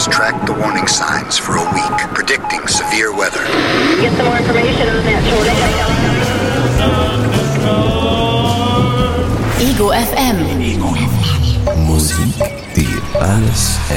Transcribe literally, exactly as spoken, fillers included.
has tracked the warning signs for a week, predicting severe weather. Get some more information on that tornado. Ego F M. Musik, die alles